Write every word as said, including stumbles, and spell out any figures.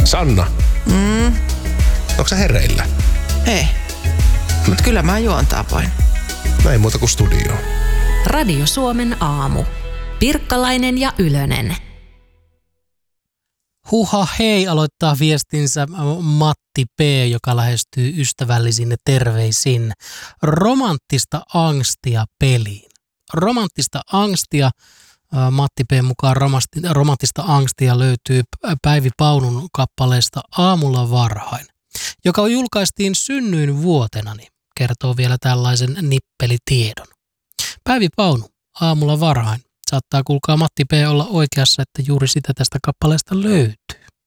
Sanna, Mm, onko sä hereillä? ei. Mut kyllä mä juontaa voin. No ei muuta kuin studio. Radio Suomen aamu. Pirkkalainen ja Ylönen. Huha hei, aloittaa viestinsä Matti P., joka lähestyy ystävällisin terveisin. Romanttista angstia peliin. Romanttista angstia, Matti P. mukaan romanttista angstia löytyy Päivi Paunun kappaleesta Aamulla varhain, joka julkaistiin synnyin vuotenani, kertoo vielä tällaisen nippelitiedon. Päivi Paunu, Aamulla varhain. Saattaa kuulkaa Matti P. olla oikeassa, että juuri sitä tästä kappaleesta löytyy.